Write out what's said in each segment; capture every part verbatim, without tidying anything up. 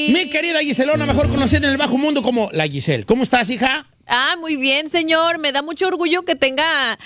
Sí. Mi querida Giselona, mejor conocida en el bajo mundo como la Giselle. ¿Cómo estás, hija? Ah, muy bien, señor. Me da mucho orgullo que tenga,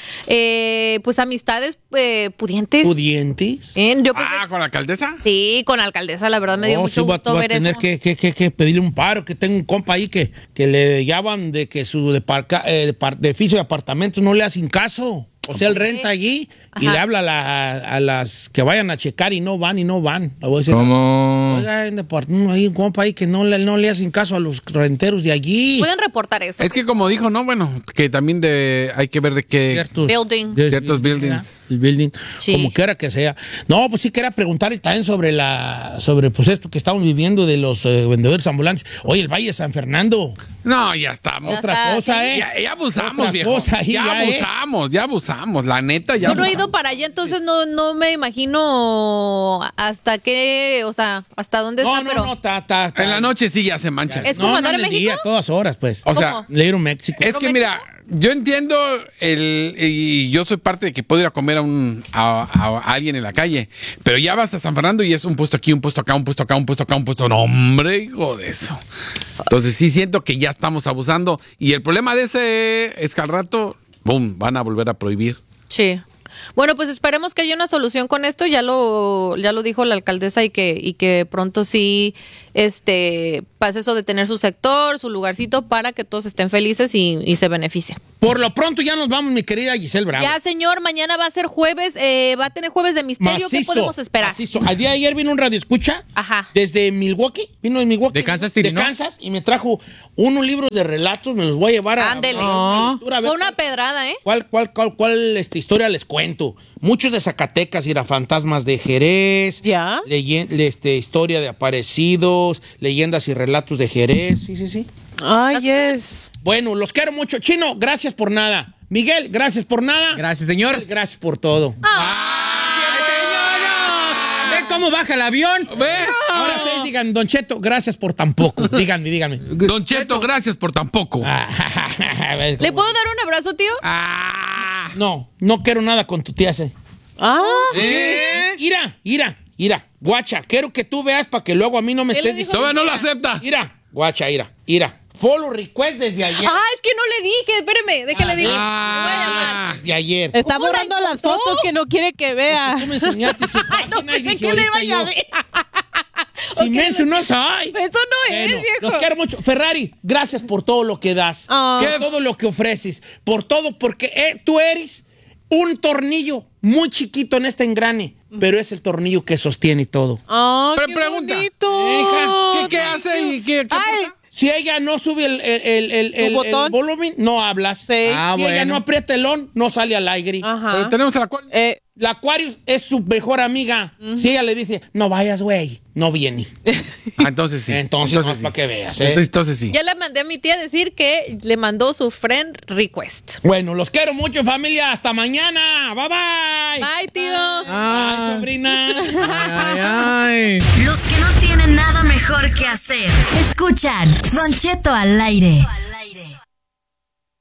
eh, pues, amistades eh, pudientes. ¿Pudientes? ¿Eh? Yo pensé- Ah, ¿con la alcaldesa? Sí, con la alcaldesa, la verdad me dio Oh, mucho sí, va- gusto va ver a tener eso. que, que, que, que pedirle un paro, que tengo un compa ahí que, que le llaman de que su deparca- eh, depar- edificio de apartamentos no le hacen caso. O sea, él renta allí y Ajá. le habla a, la- a las que vayan a checar y no van y no van. Le voy a decir, ¿Cómo? oiga, en depart- no, hay un compa ahí que no le, no le hacen caso a los renteros de allí. Pueden reportar eso. Es que como dijo, ¿no? Bueno, que también de, hay que ver de qué... Ciertos, Building. de- Ciertos buildings. El building, Sí. como quiera que sea. No, pues sí quería preguntar y también sobre la, sobre pues esto que estamos viviendo de los eh, vendedores ambulantes. Oye, el Valle de San Fernando, No, ya estamos. Ya otra está, cosa, sí. ¿eh? Ya, ya abusamos, Otra viejo. cosa ahí, ya, ya, ¿eh? abusamos, ya abusamos. La neta, ya Yo no he abusamos. ido para allá, entonces no, no me imagino hasta qué, o sea, hasta dónde No, está, no, pero no, ta, ta, ta. En la noche sí ya se manchan. Es No, como no, andar en el México. día, todas horas, pues. O sea, ¿Cómo? Little México. es que mira, yo entiendo el y yo soy parte de que puedo ir a comer a un a, a- a alguien en la calle, pero ya vas a San Fernando y es un puesto aquí, un puesto acá, un puesto acá, un puesto acá, un puesto. No, hombre, hijo de eso. Entonces sí siento que ya estamos abusando y el problema de ese es que al rato, boom, van a volver a prohibir. Sí. Bueno, pues esperemos que haya una solución con esto. Ya lo, ya lo dijo la alcaldesa y que, y que pronto sí, este, pase eso de tener su sector, su lugarcito para que todos estén felices y, y se beneficien. Por lo pronto ya nos vamos, mi querida Giselle Bravo. Ya, señor, mañana va a ser jueves, eh, va a tener jueves de misterio. ¿Qué Macizo, podemos esperar? macizo. Al día de ayer vino un radio escucha. Ajá. Desde Milwaukee. Vino de Milwaukee. De Kansas City, De ¿no? Kansas. Y me trajo unos libros de relatos. Me los voy a llevar a. Ándele. a- a lectura, a ver Fue una cuál- pedrada, ¿eh? ¿Cuál, cuál, cuál, cuál este, historia les cuento? Muchos de Zacatecas, ir a fantasmas de Jerez. ¿Ya? leyen- este, historia de aparecidos, leyendas y relatos de Jerez. Sí, sí, sí. Ay, yes. Bueno, los quiero mucho. Chino, gracias por nada. Miguel, gracias por nada. Gracias, señor. Miguel, gracias por todo. ¿Ve cómo baja el avión? Ve. Ahora ustedes digan, Don Cheto, gracias por tan poco. Díganme, díganme. Don Cheto, gracias por tampoco. A ver, ¿Le ¿cómo? puedo dar un abrazo, tío? Ah. No, no quiero nada con tu tía C. Ah, ¿Eh? Ira, ira, ira. Guacha, quiero que tú veas para que luego a mí no me ¿Qué estés le dijo? diciendo. Todavía no lo acepta. Ira, guacha, ira, ira. Follow request desde ayer. Ah, es que no le dije, espérame, déjale digo. Ah. Le voy a llamar. Desde ayer. está ¿Cómo la borrando las encontró? fotos que no quiere que vea. Tú me enseñaste su página y pensé dije, que le ahorita iba a yo. ver. Si menso no soy. Eso no es, Bueno, viejo. los quiero mucho. Ferrari, gracias por todo lo que das. Ah. Por todo lo que ofreces. Por todo, porque eh, tú eres un tornillo muy chiquito en este engrane, pero es el tornillo que sostiene todo. Ay, Pero qué pregunta. bonito. Hija, ¿Qué, qué hace y qué, qué Ay. aporta? Si ella no sube el, el- el- el- el- el botón? volumen, no hablas. Sí. Ah, si ella bueno. no aprieta el on, no sale al aire. Ajá. Pero tenemos a la cual. Eh, La Aquarius es su mejor amiga. Si ella le dice, no vayas, güey, no viene. Ah, entonces sí. Entonces, no, sí. para que veas, ¿eh? Entonces, entonces sí. Ya le mandé a mi tía a decir que le mandó su friend request. Bueno, los quiero mucho, familia. Hasta mañana. Bye, bye. Bye, tío. Bye, sobrina. Ay, ay. Los que no tienen nada mejor que hacer. Escuchan Don Cheto al aire.